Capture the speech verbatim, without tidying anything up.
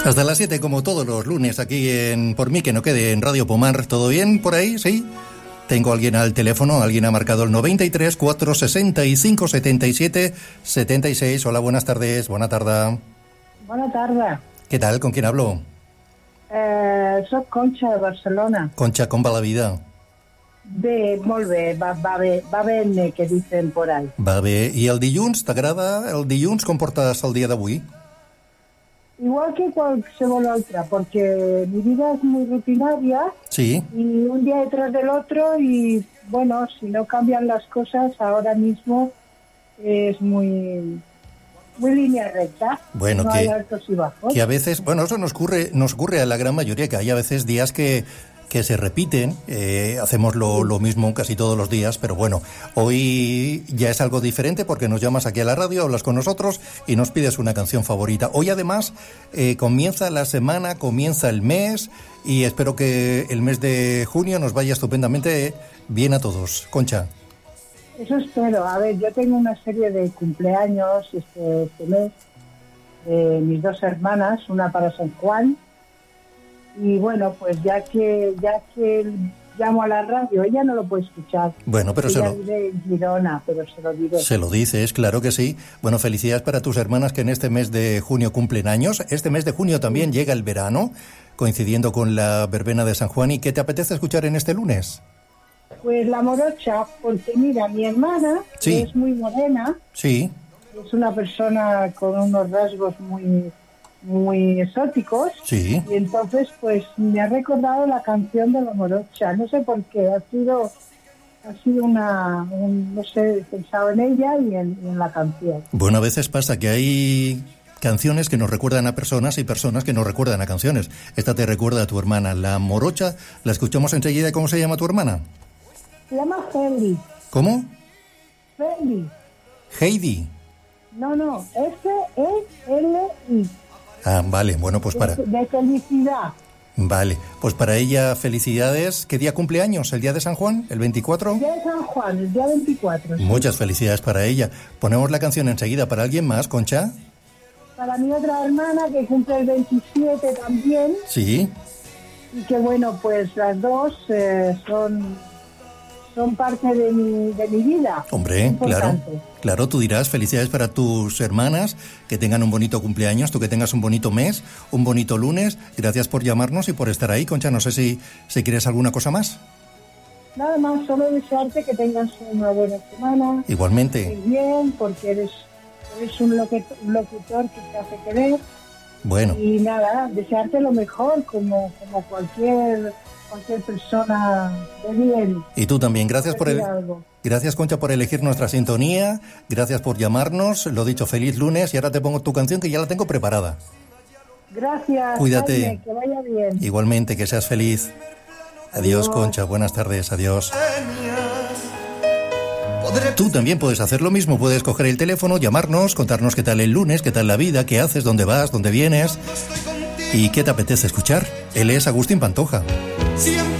Hasta las siete, como todos los lunes, aquí en Por mí que no quede en Radio Pomar. ¿Todo bien por ahí? ¿Sí? Tengo a alguien al teléfono, alguien ha marcado el noventa y tres, cuatrocientos sesenta y cinco, setenta y siete, setenta y seis. Hola, buenas tardes, buena tarde. Buena tarde. ¿Qué tal? ¿Con quién hablo? Eh, soc Concha, de Barcelona. Concha, com va la vida? Bé, molt bé, va, va bé, va bé, que dicen por ahí. Va bé. I el dilluns, t'agrada el dilluns? Com portes el dia d'avui? Igual que qualsevol otra, porque mi vida es muy rutinaria. Sí. Y un día detrás del otro y, bueno, si no cambian las cosas, ahora mismo es muy... muy línea recta. Bueno, no que, hay altos y bajos. que a veces, bueno, eso nos ocurre, nos ocurre a la gran mayoría, que hay a veces días que, que se repiten, eh, hacemos lo, lo mismo casi todos los días, pero bueno, hoy ya es algo diferente porque nos llamas aquí a la radio, hablas con nosotros y nos pides una canción favorita. Hoy además eh, comienza la semana, comienza el mes y espero que el mes de junio nos vaya estupendamente bien a todos. Concha. Eso espero. A ver, yo tengo una serie de cumpleaños este, este mes de mis dos hermanas, una para San Juan, y bueno, pues ya que ya que llamo a la radio, ella no lo puede escuchar. Bueno, pero ella se lo... vive en Girona, pero se lo diré. Se lo dices, claro que sí. Bueno, felicidades para tus hermanas que en este mes de junio cumplen años. Este mes de junio también sí. Llega el verano, coincidiendo con la verbena de San Juan. ¿Y qué te apetece escuchar en este lunes? Pues la morocha, porque mira, mi hermana sí. es muy morena, sí. es una persona con unos rasgos muy muy exóticos, sí. y entonces pues me ha recordado la canción de la morocha, no sé por qué, ha sido ha sido una, un, no sé, he pensado en ella y en, y en la canción. Bueno, a veces pasa que hay canciones que nos recuerdan a personas y personas que nos recuerdan a canciones. Esta te recuerda a tu hermana, la morocha, la escuchamos enseguida. ¿Cómo se llama tu hermana? Se llama Heidi. ¿Cómo? Heidi. Heidi. No, no, F E L I. Ah, vale, bueno, pues para... De, de felicidad. Vale, pues para ella felicidades. ¿Qué día cumple años? ¿El día de San Juan? ¿El veinticuatro? El día de San Juan, el día veinticuatro. Sí. Muchas felicidades para ella. Ponemos la canción enseguida. ¿Para alguien más, Concha? Para mi otra hermana, que cumple el veintisiete también. Sí. Y que bueno, pues las dos eh, son... son parte de mi, de mi vida. Hombre, claro, claro, tú dirás felicidades para tus hermanas, que tengan un bonito cumpleaños, tú que tengas un bonito mes, un bonito lunes. Gracias por llamarnos y por estar ahí, Concha. No sé si, si quieres alguna cosa más. Nada más, solo desearte que tengas una buena semana. Igualmente. Muy bien, porque eres, eres un locutor, un locutor que te hace querer. Bueno. Y nada, desearte lo mejor, como, como cualquier... cualquier persona de bien. Y tú también, gracias por el... Algo. Gracias, Concha, por elegir nuestra sintonía, gracias por llamarnos, lo dicho, feliz lunes, y ahora te pongo tu canción que ya la tengo preparada. Gracias. Cuídate. Jaime, que vaya bien. Igualmente, que seas feliz. Adiós, adiós, Concha, buenas tardes, adiós. Tú también puedes hacer lo mismo, puedes coger el teléfono, llamarnos, contarnos qué tal el lunes, qué tal la vida, qué haces, dónde vas, dónde vienes... ¿Y qué te apetece escuchar? Él es Agustín Pantoja. Siempre